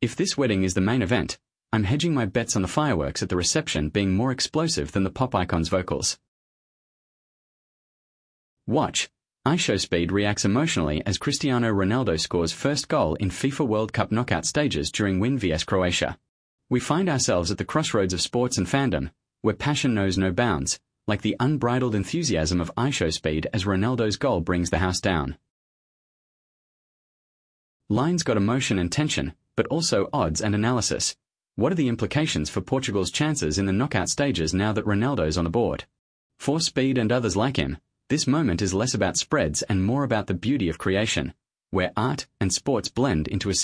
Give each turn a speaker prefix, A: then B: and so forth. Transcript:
A: If this wedding is the main event, I'm hedging my bets on the fireworks at the reception being more explosive than the pop icon's vocals. Watch. IShowSpeed reacts emotionally as Cristiano Ronaldo scores first goal in FIFA World Cup knockout stages during win vs Croatia. We find ourselves at the crossroads of sports and fandom, where passion knows no bounds, like the unbridled enthusiasm of IShowSpeed as Ronaldo's goal brings the house down. Lines got emotion and tension, but also odds and analysis. What are the implications for Portugal's chances in the knockout stages now that Ronaldo's on the board? For Speed and others like him, this moment is less about spreads and more about the beauty of creation, where art and sports blend into a